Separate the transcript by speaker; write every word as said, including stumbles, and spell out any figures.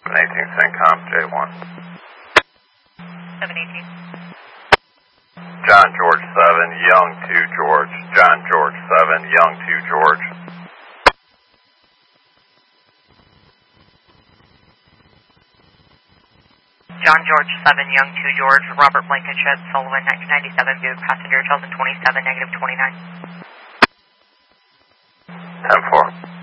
Speaker 1: seven eighteen CENTCOM, J one.
Speaker 2: seven eighteen.
Speaker 1: John George seven, Young two George. John George seven, Young two George.
Speaker 2: John George seven, Young two George, Robert Blankenship, Sullivan nineteen ninety-seven, Buick passenger, Chelsea twenty-seven, negative twenty-nine.
Speaker 1: ten four.